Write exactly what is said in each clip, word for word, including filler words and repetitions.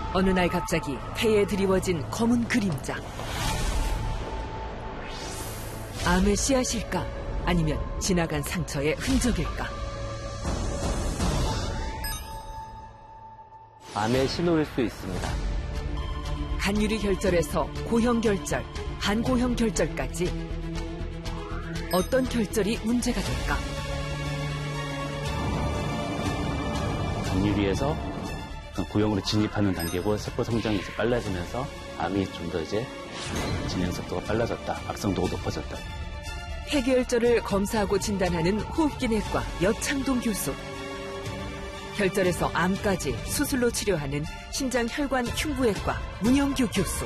어느 날 갑자기 폐에 드리워진 검은 그림자. 암의 씨앗일까? 아니면 지나간 상처의 흔적일까? 암의 신호일 수 있습니다. 간유리 결절에서 고형 결절, 한고형 결절까지 어떤 결절이 문제가 될까? 간유리에서 고형으로 진입하는 단계고 세포 성장이 이제 빨라지면서 암이 좀 더 이제 진행 속도가 빨라졌다, 악성도가 높아졌다. 폐결절을 검사하고 진단하는 호흡기내과 여창동 교수. 결절에서 암까지 수술로 치료하는 신장혈관 흉부외과 문영규 교수.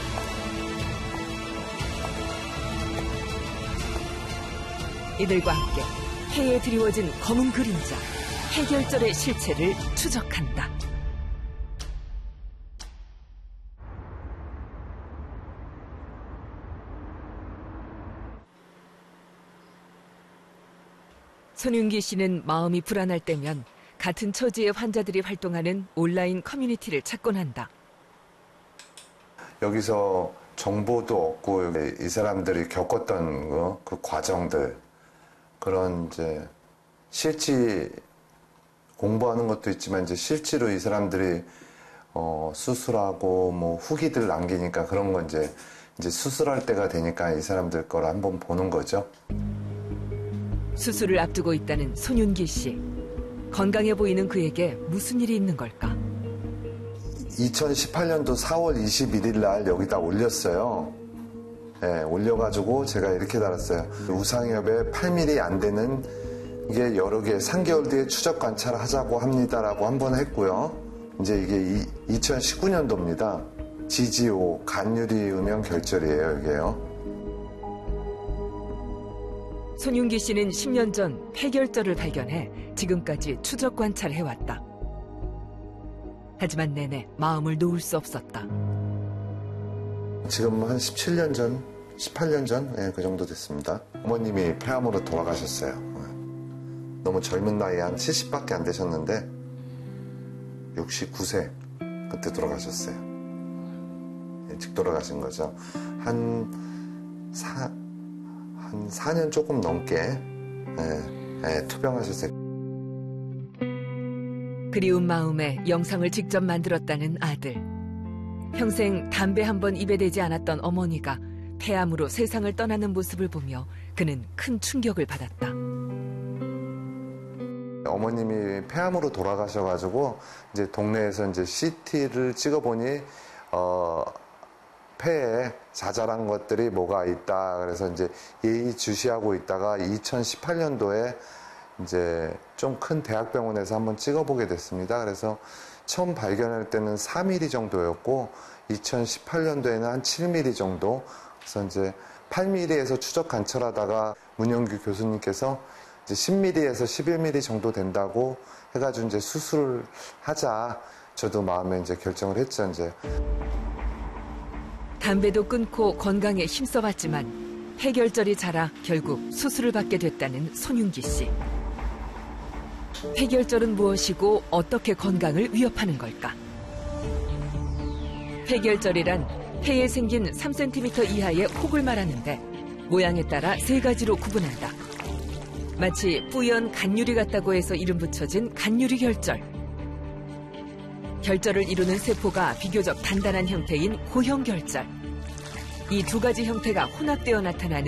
이들과 함께 폐에 드리워진 검은 그림자, 폐결절의 실체를 추적한다. 손윤기 씨는 마음이 불안할 때면 같은 처지의 환자들이 활동하는 온라인 커뮤니티를 찾곤 한다. 여기서 정보도 얻고 이 사람들이 겪었던 거, 그 과정들, 그런 이제 실제 공부하는 것도 있지만 이제 실제로 이 사람들이 어, 수술하고 뭐 후기들 남기니까 그런 건 이제 이제 수술할 때가 되니까 이 사람들 걸 한번 보는 거죠. 수술을 앞두고 있다는 손윤기 씨. 건강해 보이는 그에게 무슨 일이 있는 걸까? 이천십팔 년도 사월 이십일일 날 여기다 올렸어요. 네, 올려가지고 제가 이렇게 달았어요. 우상엽에 팔 밀리미터 안 되는 이게 여러 개 삼 개월 뒤에 추적 관찰하자고 합니다라고 한 번 했고요. 이제 이게 이천십구 년도입니다. 지지오 간유리 음영 결절이에요, 이게요. 손윤기 씨는 십 년 전 폐결절을 발견해 지금까지 추적 관찰해왔다. 하지만 내내 마음을 놓을 수 없었다. 지금 한 십칠 년 전, 십팔 년 전, 네, 그 정도 됐습니다. 어머님이 폐암으로 돌아가셨어요. 너무 젊은 나이에 한 칠십밖에 안 되셨는데 육십구 세 그때 돌아가셨어요. 일찍 돌아가신 거죠. 한 사... 한 사 년 조금 넘게 예, 예, 투병하셨어요. 그리운 마음에 영상을 직접 만들었다는 아들. 평생 담배 한 번 입에 대지 않았던 어머니가 폐암으로 세상을 떠나는 모습을 보며 그는 큰 충격을 받았다. 어머님이 폐암으로 돌아가셔가지고 이제 동네에서 이제 씨티를 찍어보니 어. 폐에 자잘한 것들이 뭐가 있다. 그래서 이제 예의주시하고 있다가 이천십팔 년도에 이제 좀 큰 대학병원에서 한번 찍어보게 됐습니다. 그래서 처음 발견할 때는 사 밀리미터 정도였고 이천십팔 년도에는 한 칠 밀리미터 정도. 그래서 이제 팔 밀리미터에서 추적 관찰하다가 문영규 교수님께서 이제 십 밀리미터에서 십일 밀리미터 정도 된다고 해가지고 이제 수술을 하자. 저도 마음에 이제 결정을 했죠, 이제. 담배도 끊고 건강에 힘써봤지만 폐결절이 자라 결국 수술을 받게 됐다는 손윤기 씨. 폐결절은 무엇이고 어떻게 건강을 위협하는 걸까? 폐결절이란 폐에 생긴 삼 센티미터 이하의 혹을 말하는데 모양에 따라 세 가지로 구분한다. 마치 뿌연 간유리 같다고 해서 이름 붙여진 간유리 결절. 결절을 이루는 세포가 비교적 단단한 형태인 고형 결절. 이 두 가지 형태가 혼합되어 나타나는